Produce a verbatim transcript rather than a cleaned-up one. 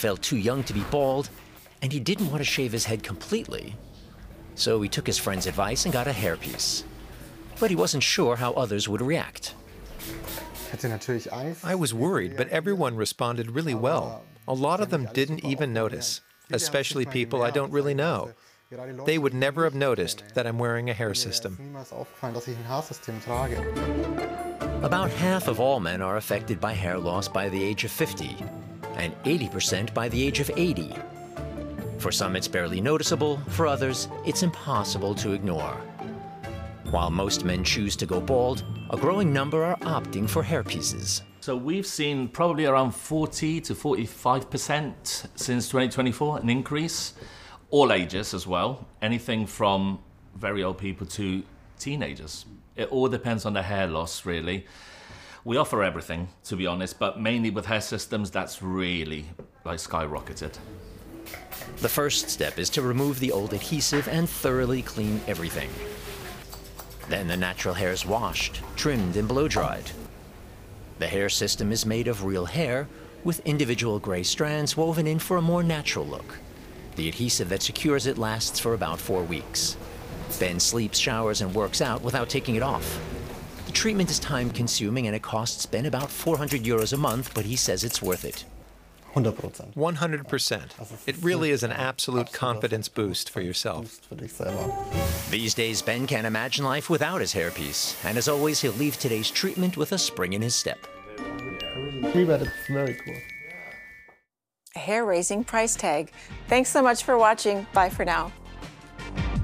felt too young to be bald, and he didn't want to shave his head completely. So he took his friend's advice and got a hairpiece. But he wasn't sure how others would react. I was worried, but everyone responded really well. A lot of them didn't even notice, especially people I don't really know. They would never have noticed that I'm wearing a hair system. About half of all men are affected by hair loss by the age of fifty, and eighty percent by the age of eighty. For some, it's barely noticeable. For others, it's impossible to ignore. While most men choose to go bald, a growing number are opting for hairpieces. So we've seen probably around forty to forty-five percent since twenty twenty-four, an increase. All ages as well, anything from very old people to teenagers. It all depends on the hair loss, really. We offer everything, to be honest, but mainly with hair systems, that's really like skyrocketed. The first step is to remove the old adhesive and thoroughly clean everything. Then the natural hair is washed, trimmed, and blow-dried. The hair system is made of real hair, with individual gray strands woven in for a more natural look. The adhesive that secures it lasts for about four weeks. Ben sleeps, showers, and works out without taking it off. The treatment is time-consuming, and it costs Ben about four hundred euros a month, but he says it's worth it. one hundred percent. It really is an absolute confidence boost for yourself. These days, Ben can't imagine life without his hairpiece. And as always, he'll leave today's treatment with a spring in his step. It's very cool. A hair-raising price tag. Thanks so much for watching. Bye for now.